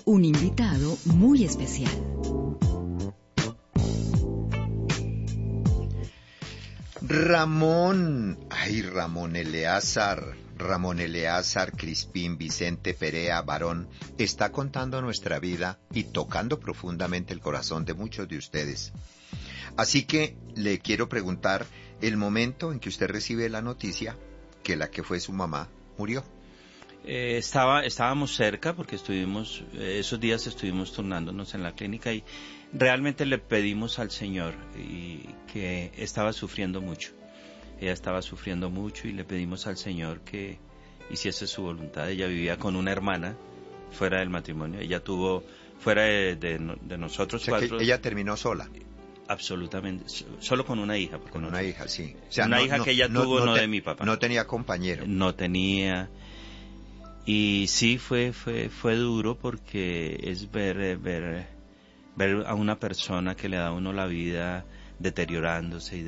un invitado muy especial. Ramón Eleazar Crispín Vicente Perea Barón está contando nuestra vida y tocando profundamente el corazón de muchos de ustedes. Así que le quiero preguntar el momento en que usted recibe la noticia que la que fue su mamá murió. Estábamos cerca porque esos días estuvimos turnándonos en la clínica y realmente le pedimos al Señor que estaba sufriendo mucho. Ella estaba sufriendo mucho y le pedimos al Señor que hiciese su voluntad. Ella vivía con una hermana fuera del matrimonio. Ella tuvo fuera de nosotros, o sea, cuatro. Que ella terminó sola. Absolutamente, solo con una hija. Con una hija, sí. O sea, una hija que ella tuvo, no de mi papá. No tenía compañero. No tenía. Y sí, fue duro porque es ver a una persona que le da a uno la vida deteriorándose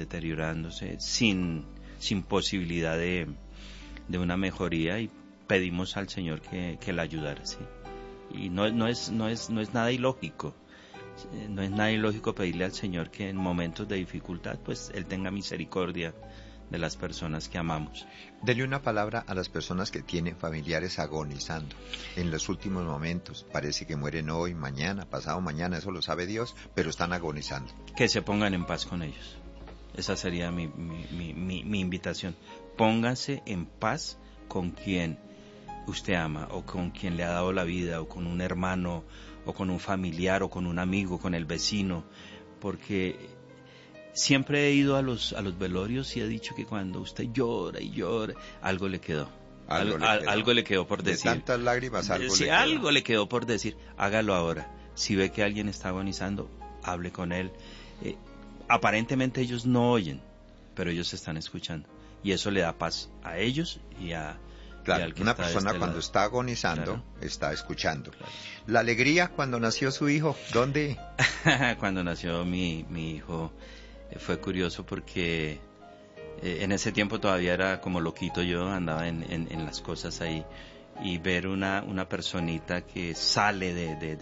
sin posibilidad de una mejoría, y pedimos al Señor que la ayudara, ¿sí? Y no es nada ilógico. No es nada ilógico pedirle al Señor que en momentos de dificultad pues Él tenga misericordia de las personas que amamos. Dele una palabra a las personas que tienen familiares agonizando en los últimos momentos. Parece que mueren hoy, mañana, pasado mañana, eso lo sabe Dios, pero están agonizando. Que se pongan en paz con ellos. Esa sería mi invitación. Póngase en paz con quien usted ama, o con quien le ha dado la vida, o con un hermano, o con un familiar, o con un amigo, con el vecino, porque siempre he ido a los velorios y he dicho que cuando usted llora y llora, algo le quedó. Algo le quedó por decir. De tantas lágrimas, algo le quedó por decir. Hágalo ahora. Si ve que alguien está agonizando, hable con él. Aparentemente ellos no oyen, pero ellos están escuchando. Y eso le da paz a ellos y a... Claro, una persona cuando está agonizando, está escuchando. Claro. La alegría cuando nació su hijo, ¿dónde? Cuando nació mi hijo, fue curioso porque en ese tiempo todavía era como loquito yo, andaba en las cosas ahí, y ver una personita que sale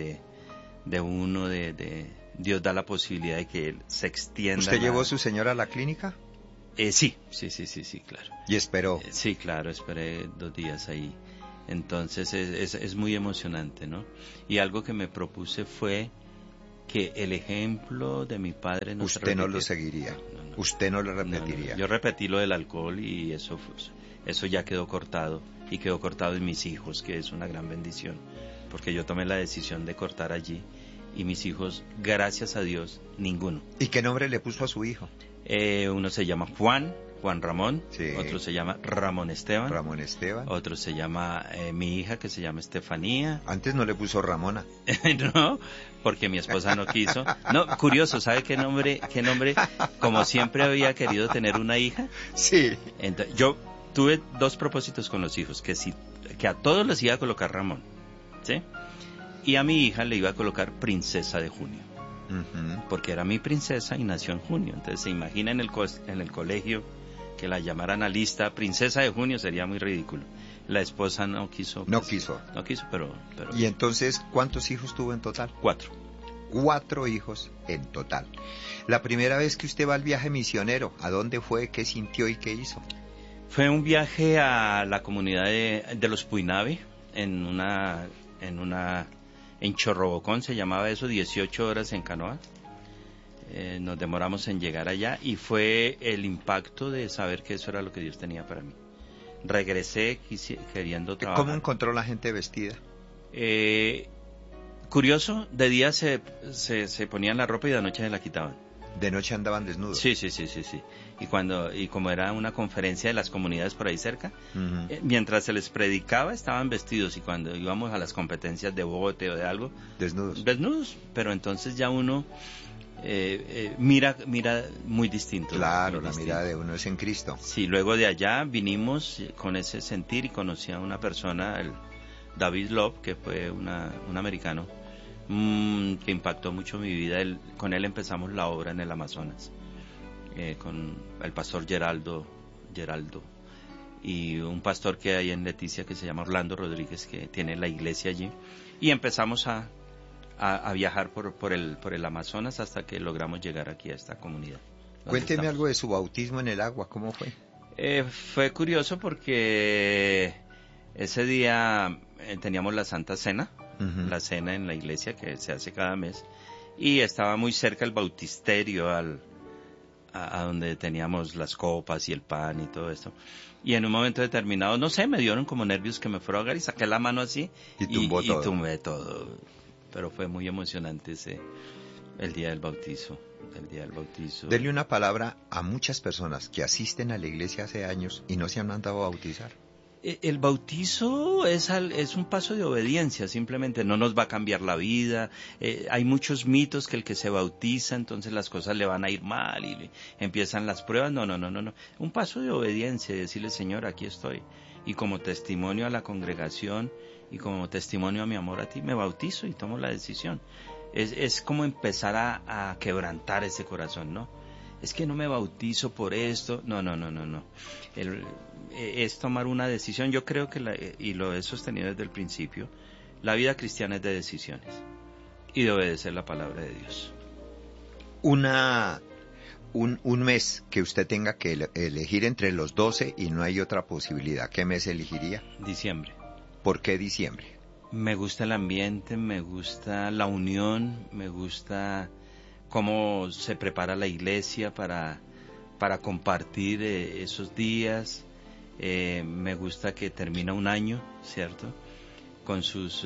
de uno, Dios da la posibilidad de que él se extienda. ¿Usted llevó a su señora a la clínica? Sí, claro. ¿Y esperó? Sí, claro, esperé 2 días ahí. Entonces es muy emocionante, ¿no? Y algo que me propuse fue que el ejemplo de mi padre no se repitiera. Usted no lo seguiría, no. Usted no lo repetiría. No. Yo repetí lo del alcohol y eso ya quedó cortado, y quedó cortado en mis hijos, que es una gran bendición, porque yo tomé la decisión de cortar allí, y mis hijos, gracias a Dios, ninguno. ¿Y qué nombre le puso a su hijo? Uno se llama Juan Ramón, sí. Otro se llama Ramón Esteban, Otro se llama mi hija, que se llama Estefanía. Antes no le puso Ramona. No, porque mi esposa no quiso. No, curioso, ¿sabe qué nombre? Como siempre había querido tener una hija. Sí. Entonces, yo tuve 2 propósitos con los hijos, que a todos les iba a colocar Ramón, ¿sí? Y a mi hija le iba a colocar Princesa de Junio. Uh-huh. Porque era mi princesa y nació en junio. Entonces se imagina en el colegio que la llamaran a lista Princesa de Junio, sería muy ridículo. La esposa no quiso, pero... ¿Y entonces cuántos hijos tuvo en total? 4. 4 hijos en total. La primera vez que usted va al viaje misionero, ¿a dónde fue? ¿Qué sintió y qué hizo? Fue un viaje a la comunidad de los Puinave, en Chorrobocón se llamaba eso, 18 horas en canoa. Nos demoramos en llegar allá y fue el impacto de saber que eso era lo que Dios tenía para mí. Regresé queriendo trabajar. ¿Cómo encontró la gente vestida? Curioso, de día se ponían la ropa y de noche se la quitaban. ¿De noche andaban desnudos? Sí. Y como era una conferencia de las comunidades por ahí cerca, uh-huh, mientras se les predicaba estaban vestidos, y cuando íbamos a las competencias de bote o de algo, desnudos. Pero entonces ya uno mira muy distinto. Claro, la mirada de uno es en Cristo. Sí, luego de allá vinimos con ese sentir y conocí a una persona, el David Love, que fue un americano, que impactó mucho mi vida. Con él empezamos la obra en el Amazonas, con el pastor Geraldo, y un pastor que hay en Leticia que se llama Orlando Rodríguez, que tiene la iglesia allí, y empezamos a viajar por el Amazonas hasta que logramos llegar aquí a esta comunidad. Cuénteme algo de su bautismo en el agua, ¿cómo fue? Fue curioso porque ese día teníamos la Santa Cena, la cena en la iglesia que se hace cada mes, y estaba muy cerca el bautisterio a donde teníamos las copas y el pan y todo esto. Y en un momento determinado, no sé, me dieron como nervios que me fuera a ahogar y saqué la mano así y tumbé todo. Pero fue muy emocionante el día del bautizo. Denle una palabra a muchas personas que asisten a la iglesia hace años y no se han mandado a bautizar. El bautizo es un paso de obediencia, simplemente no nos va a cambiar la vida. Hay muchos mitos que el que se bautiza, entonces las cosas le van a ir mal y empiezan las pruebas. No. Un paso de obediencia, decirle, Señor, aquí estoy. Y como testimonio a la congregación y como testimonio a mi amor a ti, me bautizo y tomo la decisión. Es como empezar a quebrantar ese corazón, ¿no? Es que no me bautizo por esto. No. Es tomar una decisión. Yo creo que, y lo he sostenido desde el principio, la vida cristiana es de decisiones y de obedecer la palabra de Dios. Un mes que usted tenga que elegir entre los 12 y no hay otra posibilidad, ¿qué mes elegiría? Diciembre. ¿Por qué diciembre? Me gusta el ambiente, me gusta la unión, me gusta cómo se prepara la iglesia para compartir esos días. Me gusta que termina un año, ¿cierto? Con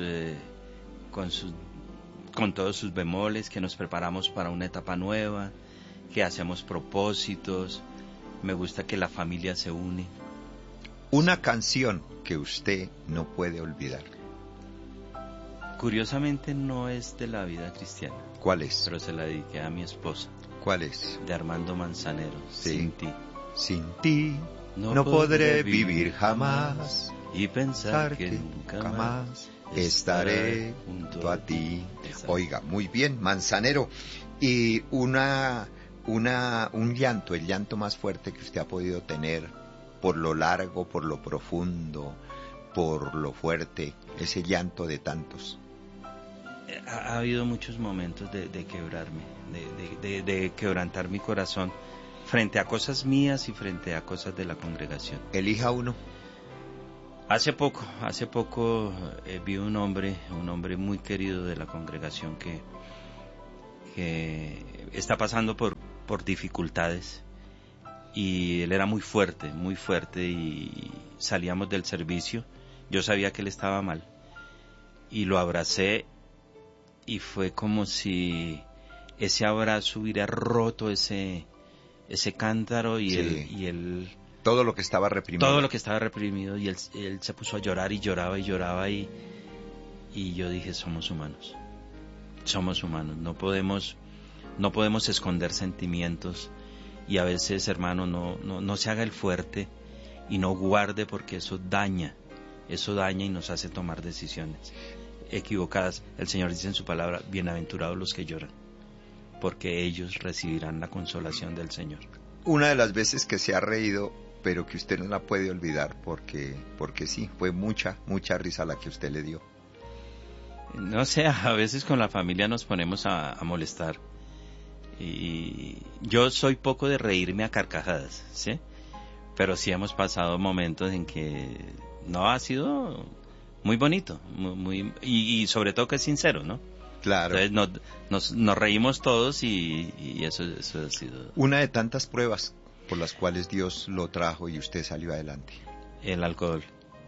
todos sus bemoles, que nos preparamos para una etapa nueva, que hacemos propósitos. Me gusta que la familia se une. Una canción que usted no puede olvidar. Curiosamente no es de la vida cristiana. ¿Cuál es? Pero se la dediqué a mi esposa. ¿Cuál es? De Armando Manzanero. Sí. Sin ti. Sin ti no podré vivir jamás y pensar que nunca más estaré junto a ti. Exacto. Oiga, muy bien, Manzanero. Y un llanto, el llanto más fuerte que usted ha podido tener, por lo largo, por lo profundo, por lo fuerte, ese llanto de tantos. Ha habido muchos momentos de quebrarme, de quebrantar mi corazón frente a cosas mías y frente a cosas de la congregación. Elija uno. Hace poco vi un hombre muy querido de la congregación que está pasando por dificultades, y él era muy fuerte y salíamos del servicio, yo sabía que él estaba mal y lo abracé y fue como si ese abrazo hubiera roto ese cántaro y sí. él todo lo que estaba reprimido. Y él se puso a llorar y lloraba y yo dije, somos humanos, no podemos esconder sentimientos, y a veces, hermano, no se haga el fuerte y no guarde, porque eso daña y nos hace tomar decisiones equivocadas. El Señor dice en su palabra, bienaventurados los que lloran, porque ellos recibirán la consolación del Señor. Una de las veces que se ha reído, pero que usted no la puede olvidar, porque sí, fue mucha risa la que usted le dio. No sé, a veces con la familia nos ponemos a molestar, y yo soy poco de reírme a carcajadas, ¿sí? Pero sí hemos pasado momentos en que no ha sido muy bonito, y sobre todo que es sincero, ¿no? Claro. Entonces nos reímos todos y eso ha sido. Una de tantas pruebas por las cuales Dios lo trajo y usted salió adelante. El alcohol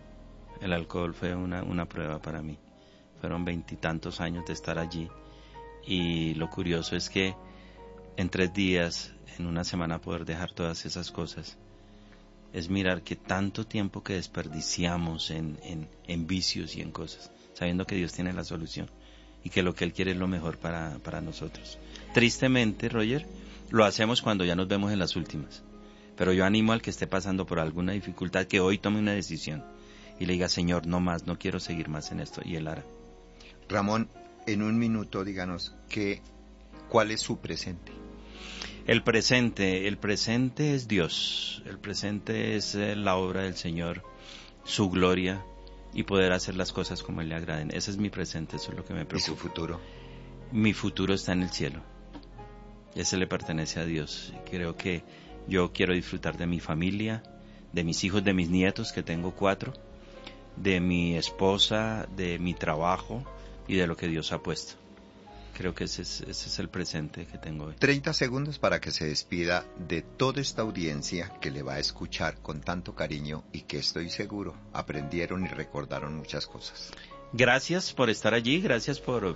fue una prueba para mí. Fueron 20 y tantos años de estar allí, y lo curioso es que en 3 días, en una semana, poder dejar todas esas cosas, es mirar que tanto tiempo que desperdiciamos en vicios y en cosas, sabiendo que Dios tiene la solución y que lo que Él quiere es lo mejor para nosotros. Tristemente, Roger, lo hacemos cuando ya nos vemos en las últimas, pero yo animo al que esté pasando por alguna dificultad que hoy tome una decisión y le diga, Señor, no más, no quiero seguir más en esto, y Él hará. Ramón, en un minuto díganos ¿cuál es su presente? El presente es Dios, el presente es la obra del Señor, su gloria y poder hacer las cosas como Él le agraden. Ese es mi presente, eso es lo que me preocupa. ¿Y su futuro? Mi futuro está en el cielo, ese le pertenece a Dios. Creo que yo quiero disfrutar de mi familia, de mis hijos, de mis nietos, que tengo 4, de mi esposa, de mi trabajo y de lo que Dios ha puesto. Creo que ese es el presente que tengo hoy. 30 segundos para que se despida de toda esta audiencia que le va a escuchar con tanto cariño y que estoy seguro aprendieron y recordaron muchas cosas. Gracias por estar allí, gracias por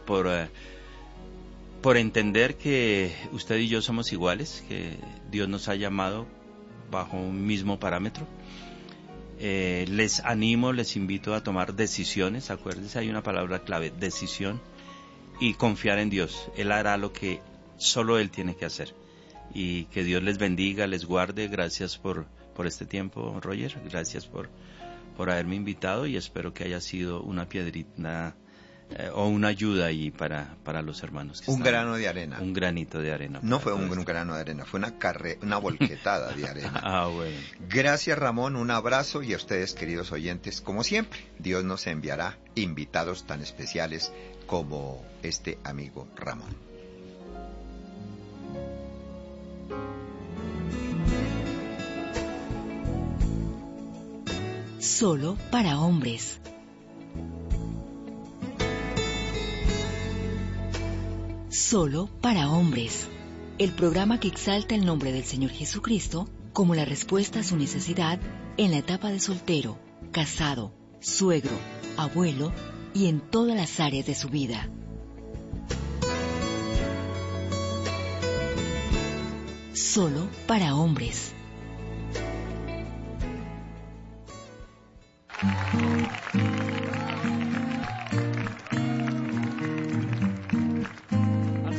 entender que usted y yo somos iguales, que Dios nos ha llamado bajo un mismo parámetro. Les animo, les invito a tomar decisiones. Acuérdense, hay una palabra clave: decisión. Y confiar en Dios. Él hará lo que solo Él tiene que hacer. Y que Dios les bendiga, les guarde. Gracias por este tiempo, Roger. Gracias por haberme invitado y espero que haya sido una piedrita o una ayuda ahí para los hermanos. Un grano de arena. Un granito de arena. No fue un grano de arena, fue una volquetada de arena. Bueno. Gracias, Ramón, un abrazo, y a ustedes, queridos oyentes, como siempre, Dios nos enviará invitados tan especiales como este amigo Ramón. Solo para hombres. Solo para hombres. El programa que exalta el nombre del Señor Jesucristo como la respuesta a su necesidad en la etapa de soltero, casado, suegro, abuelo y en todas las áreas de su vida. Solo para hombres.